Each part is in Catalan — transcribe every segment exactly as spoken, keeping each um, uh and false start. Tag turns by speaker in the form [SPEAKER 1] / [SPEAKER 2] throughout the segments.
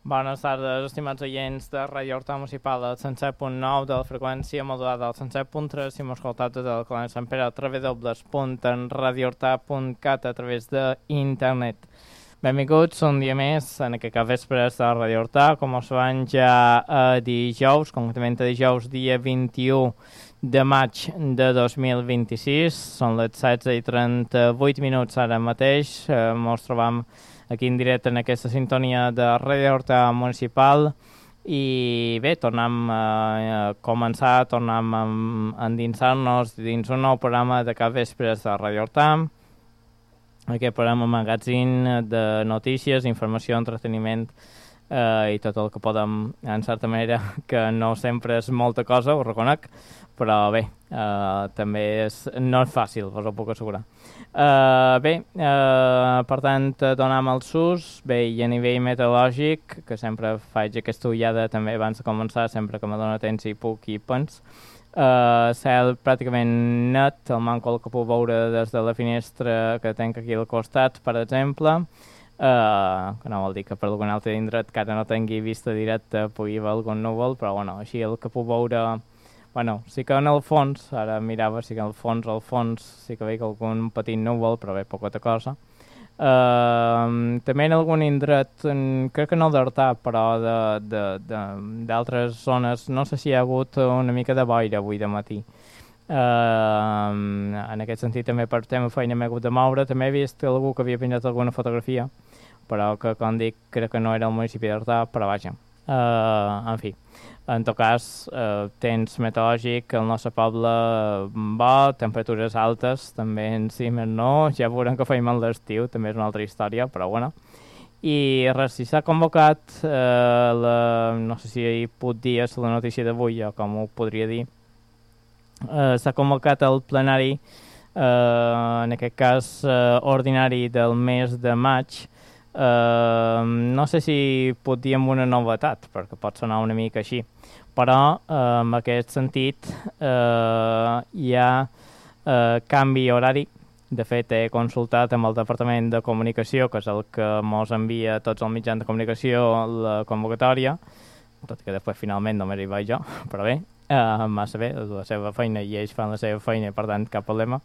[SPEAKER 1] Bones tardes, estimats oients de Radio Horta Municipal al cent set punt nou de la freqüència modulada al cent set punt tres i hem escoltat des del Clan Sant Pere a través dobles punt en radiohorta punt cat a través d'internet. Benvinguts un dia més en aquest capvespre de Radio Horta, com us van ja a dijous, concretament a dijous dia vint-i-u de maig de dos mil vint-i-sis, són les setze i trenta-vuit minuts ara mateix, eh, ens trobam aquí en directe en aquesta sintonia de Radio Horta Municipal i bé, tornem a començar, tornem a endinsar-nos dins un nou programa de capvespres de Radio Horta, aquest programa magazín de notícies, informació, entreteniment eh, i tot el que podem, en certa manera, que no sempre és molta cosa, ho reconec, però bé, eh, també és, no és fàcil, us ho puc assegurar. Uh, bé, uh, per tant, donem el sus, bé, i a nivell meteorològic, que sempre faig aquesta ullada també abans de començar, sempre que me dóna temps i puc i pens, uh, cel pràcticament net, el manco el que puc veure des de la finestra que tenc aquí al costat, per exemple, uh, que no vol dir que per algun altre indret que ara no tingui vista directa pugui haver algun núvol, però bueno, així el que puc veure. Bueno, sí que en el fons, ara mirava, sí que en el fons, al fons, sí que veig algun petit núvol, però bé, poca cosa. Uh, també en algun indret, en, crec que no d'Hortà, però d'altres zones, no sé si hi ha hagut una mica de boira avui de matí. Uh, en aquest sentit, també per tema feina m'he hagut de moure. També he vist algú que havia penjat alguna fotografia, però que, com dic, crec que no era el municipi d'Hortà, però vaja. Uh, en fi, en tot cas, uh, temps meteorològic, el nostre poble bo, temperatures altes, també en si més no, ja veurem que feim a l'estiu, també és una altra història, però bueno. I res, si s'ha convocat, uh, la, no sé si hi pot dir és la notícia d'avui, o com ho podria dir, uh, s'ha convocat el plenari, uh, en aquest cas uh, ordinari del mes de maig. Uh, no sé si pot dir amb una novetat, perquè pot sonar una mica així, però uh, en aquest sentit uh, hi ha uh, canvi horari. De fet, he consultat amb el Departament de Comunicació, que és el que ens envia a tots els mitjans de comunicació la convocatòria, tot i que després finalment només hi vaig jo, però bé, uh, massa bé, és la seva feina i ells fan la seva feina, per tant, cap problema.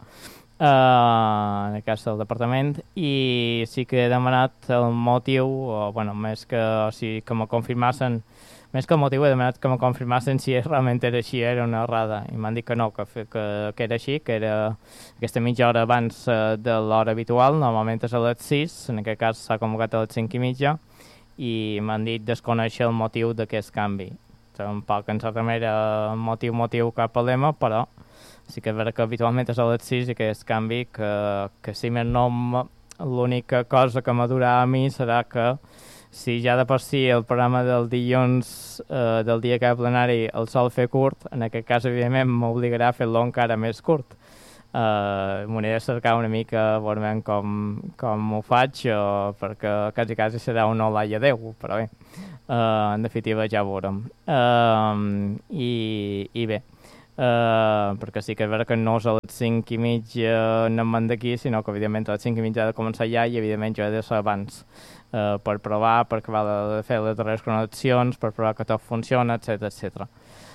[SPEAKER 1] Uh, en el cas del departament, i sí que he demanat el motiu, o bueno, més que, o sigui, que me confirmassen, més que el motiu he demanat que me confirmassen si realment era així, era una errada, i m'han dit que no, que, que, que era així, que era aquesta mitja hora abans uh, de l'hora habitual, normalment és a les sis, en aquest cas s'ha convocat a les cinc i mitja, i m'han dit desconèixer el motiu d'aquest canvi. Tampoc en certa manera motiu, motiu cap problema, però sí que és vera que habitualment és a les sis i aquest canvi que, que si més no l'única cosa que m'adurà a mi serà que si ja de per si el programa del dilluns eh, del dia que ha plenari el sol fer curt, en aquest cas evidentment m'obligarà a fer-lo encara més curt. Uh, M'ho aniré a cercar una mica, veurem com, com ho faig, o, perquè quasi quasi serà un hola i adeu, però bé, uh, en definitiva ja ho veurem. Uh, i, I bé, Uh, perquè sí que és vera que no és a les cinc i mitja anem d'aquí, sinó que evidentment a les cinc i mitja ha de començar ja i evidentment jo he de ser abans uh, per provar, per acabar de fer les darreres connexions, per provar que tot funciona, etcètera, etcètera.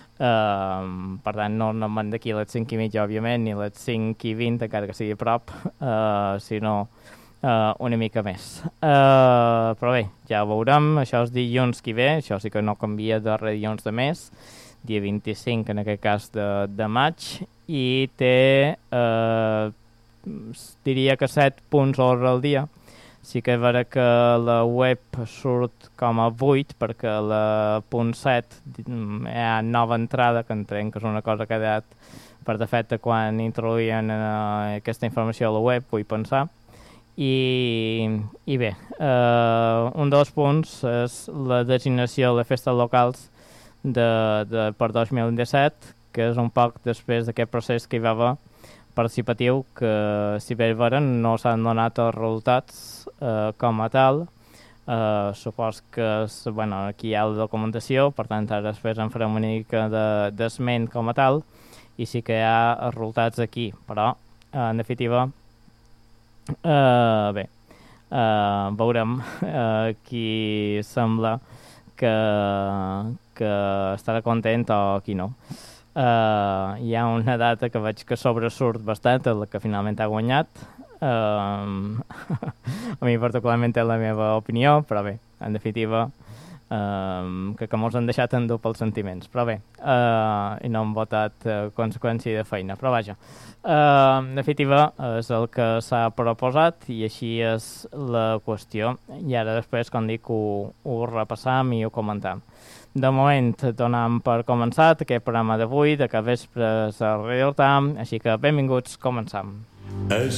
[SPEAKER 1] Uh, per tant, no anem d'aquí a les cinc i mitja, òbviament, ni a les cinc i vint, encara que sigui a prop, uh, sinó uh, una mica més. Uh, però bé, ja ho veurem, això és dilluns que ve, això sí que no canvia de dilluns de mes, dia vint-i-cinc en aquest cas de, de maig, i té, eh, diria que set punts hora al dia. Sí que és vera que la web surt com a vuit, perquè la punt set hi ha nova entrada, que entenc que és una cosa que ha quedat per defecte quan introduïen eh, aquesta informació a la web, vull pensar. I, i bé, eh, un dels punts és la designació de festes locals De, de, per dos mil disset, que és un poc després d'aquest procés que hi va haver participatiu, que si bé veren no s'han donat els resultats eh, com a tal. Eh, supos que bueno, aquí hi ha la documentació, per tant ara després en farem una mica d'esment de, com a tal, i sí que hi ha els resultats aquí, però eh, en definitiva eh, bé, eh, veurem eh, qui sembla que, que estarà content o qui no. Uh, hi ha una data que veig que sobresurt bastant, la que finalment ha guanyat. Uh, a mi particularment és la meva opinió, però bé, en definitiva, uh, que, que mos han deixat endur pels sentiments, però bé, uh, i no han votat uh, conseqüència de feina, però vaja. Uh, en definitiva, és el que s'ha proposat i així és la qüestió. I ara després, com dic, ho, ho repassam i ho comentam. De moment, donam per començat aquest programa d'avui, de que vespres a Real Time, així que benvinguts, començam.